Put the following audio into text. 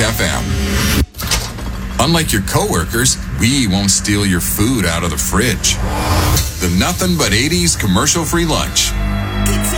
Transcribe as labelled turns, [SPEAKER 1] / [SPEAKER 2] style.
[SPEAKER 1] FM. Unlike your coworkers, we won't steal your food out of the fridge. The Nothing But 80s commercial-free lunch.